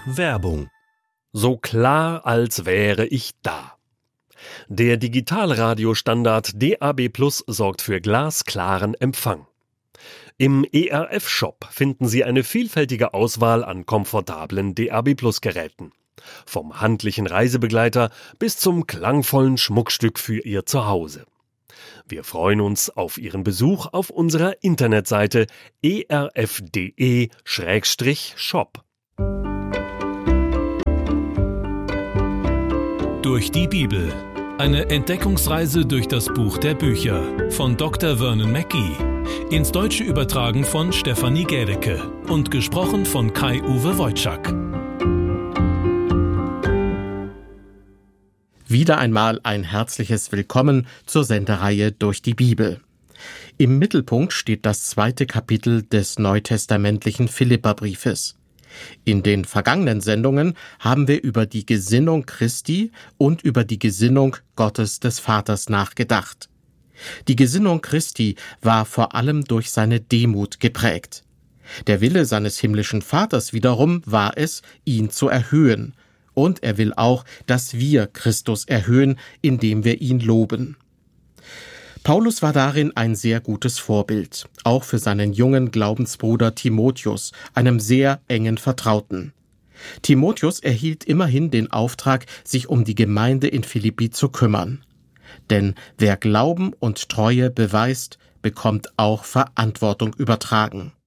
Werbung. So klar, als wäre ich da. Der Digitalradiostandard DAB+ sorgt für glasklaren Empfang. Im ERF-Shop finden Sie eine vielfältige Auswahl an komfortablen DAB+-Geräten. Vom handlichen Reisebegleiter bis zum klangvollen Schmuckstück für Ihr Zuhause. Wir freuen uns auf Ihren Besuch auf unserer Internetseite erf.de/shop. Durch die Bibel. Eine Entdeckungsreise durch das Buch der Bücher von Dr. Vernon Mackey. Ins Deutsche übertragen von Stefanie Gädecke und gesprochen von Kai-Uwe Wojczak. Wieder einmal ein herzliches Willkommen zur Sendereihe Durch die Bibel. Im Mittelpunkt steht das 2. Kapitel des neutestamentlichen Philipperbriefes. In den vergangenen Sendungen haben wir über die Gesinnung Christi und über die Gesinnung Gottes des Vaters nachgedacht. Die Gesinnung Christi war vor allem durch seine Demut geprägt. Der Wille seines himmlischen Vaters wiederum war es, ihn zu erhöhen. Und er will auch, dass wir Christus erhöhen, indem wir ihn loben. Paulus war darin ein sehr gutes Vorbild, auch für seinen jungen Glaubensbruder Timotheus, einem sehr engen Vertrauten. Timotheus erhielt immerhin den Auftrag, sich um die Gemeinde in Philippi zu kümmern. Denn wer Glauben und Treue beweist, bekommt auch Verantwortung übertragen.